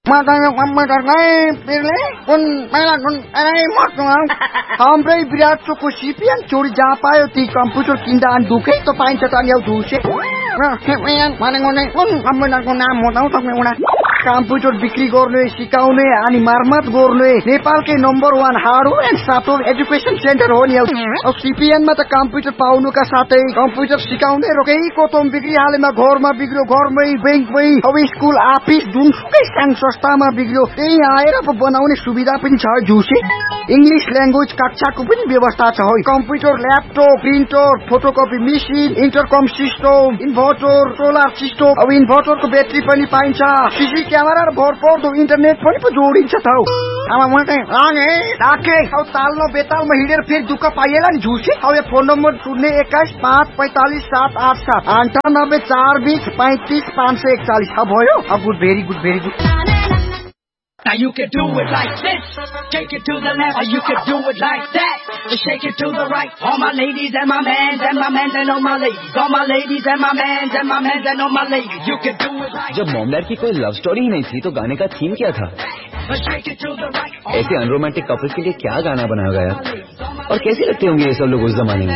matanya komputer kai pirle kun mela kun ai matang hamrai virat को CPN चोरी जहाँ पायो ती कम्प्युटर किन्दा अनि दुखै त पाइन्छ त नि धुसे भनेको नै कुन कम्प्युटरको नाम बताउ तपाईँ कम्प्युटर बिक्री गर्ने सिकाउने अनि मर्मत गर्ने नेपालकै number 1 hardware and software education centre हो नि अब सीपीएनमा त कम्प्युटर पाउनुका साथै कम्प्युटर सिकाउने रोकेको तोम बिक्री हालेमा घरमा बिग्रियो घरमै बैंकमै अब स्कुल अफिस जुनसुकै साङ संस्थामा बिग्रियो त्यही आएर बनाउने सुविधा पनि छ जुसे इंग्लिश ल्याङ्ग्वेज कक्षाको पनि व्यवस्था छ है computer laptop printer photocopy machine इन्टरकम system inverter solar system अब इन्भर्टरको ब्याट्री पनि पाइन्छ सीसी क्यामेरा र भरपर्दो इन्टरनेट पनि जोडिन्छ त अब म चाहिँ रागे राखे अब तालमा बेतालमा हिँडेर फेरि दुःख पाइएला नि झुसे अब यो फोन नम्बर 02154578898 भयो अब good very good Now you can do it like this, take it to the left, or you can do it like that, and shake it to the right. All my ladies and my mans and my mans and all my ladies, all my ladies and my mans and my mans and all my ladies, you can do it like. Job mom dad की कोई love story ही नहीं थी तो गाने का theme क्या था? ऐसे unromantic couples के लिए क्या गाना बनाया गया और कैसे लगते होंगे ये सब लोग उस जमाने में?